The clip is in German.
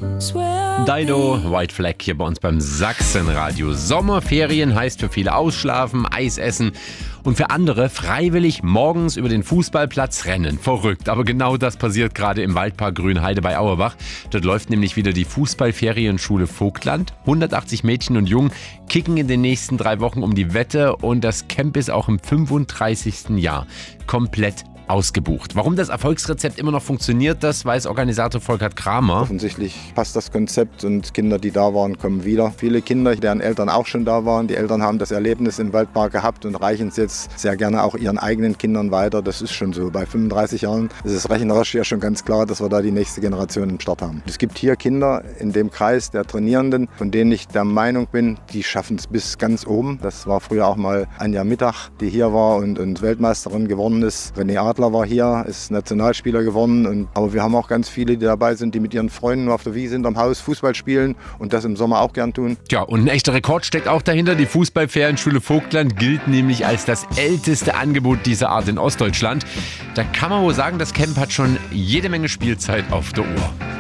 Dido, White Flag hier bei uns beim Sachsenradio. Sommerferien heißt für viele ausschlafen, Eis essen und für andere freiwillig morgens über den Fußballplatz rennen. Verrückt, aber genau das passiert gerade im Waldpark Grünheide bei Auerbach. Dort läuft nämlich wieder die Fußballferienschule Vogtland. 180 Mädchen und Jungen kicken in den nächsten 3 Wochen um die Wette und das Camp ist auch im 35. Jahr komplett ausgebucht. Warum das Erfolgsrezept immer noch funktioniert, das weiß Organisator Volkert Kramer. Offensichtlich passt das Konzept und Kinder, die da waren, kommen wieder. Viele Kinder, deren Eltern auch schon da waren. Die Eltern haben das Erlebnis im Waldpark gehabt und reichen es jetzt sehr gerne auch ihren eigenen Kindern weiter. Das ist schon so. Bei 35 Jahren ist es rechnerisch ja schon ganz klar, dass wir da die nächste Generation im Start haben. Es gibt hier Kinder in dem Kreis der Trainierenden, von denen ich der Meinung bin, die schaffen es bis ganz oben. Das war früher auch mal Anja Mittag, die hier war und Weltmeisterin geworden ist. René Adler war hier, ist Nationalspieler geworden. Aber wir haben auch ganz viele, die dabei sind, die mit ihren Freunden auf der Wiese hinterm Haus Fußball spielen und das im Sommer auch gern tun. Tja, und ein echter Rekord steckt auch dahinter. Die Fußballferienschule Vogtland gilt nämlich als das älteste Angebot dieser Art in Ostdeutschland. Da kann man wohl sagen, das Camp hat schon jede Menge Spielzeit auf der Uhr.